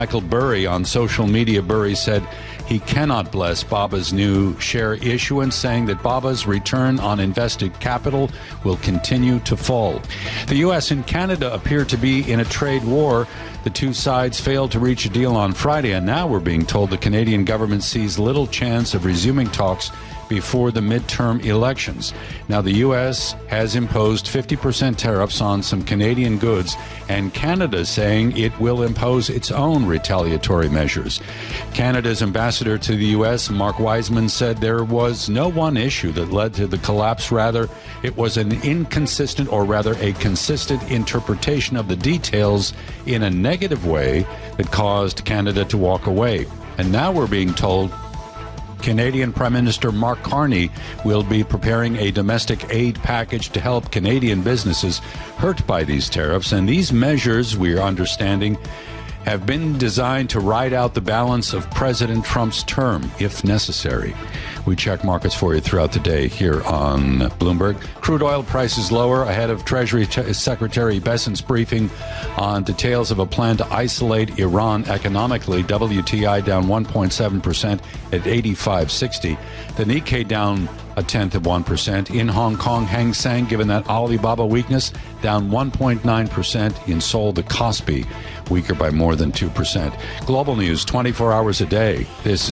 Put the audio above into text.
Michael Burry on social media. Burry said he cannot bless Baba's new share issuance, saying that Baba's return on invested capital will continue to fall. The U.S. and Canada appear to be in a trade war. The two sides failed to reach a deal on Friday, and now we're being told the Canadian government sees little chance of resuming talks before the midterm elections. Now, the U.S. has imposed 50% tariffs on some Canadian goods, and Canada saying it will impose its own retaliatory measures. Canada's ambassador to the U.S., Mark Wiseman, said there was no one issue that led to the collapse. Rather, it was an inconsistent, or rather a consistent interpretation of the details in a negative way that caused Canada to walk away. And now we're being told Canadian Prime Minister Mark Carney will be preparing a domestic aid package to help Canadian businesses hurt by these tariffs. And these measures, we are understanding, have been designed to ride out the balance of President Trump's term, if necessary. We check markets for you throughout the day here on Bloomberg. Crude oil prices lower ahead of Treasury Secretary Bessent's briefing on details of a plan to isolate Iran economically. WTI down 1.7% at 85.60. The Nikkei down 0.1%. In Hong Kong, Hang Seng, given that Alibaba weakness, down 1.9%. In Seoul, the Kospi weaker by more than 2%. Global news 24 hours a day. This is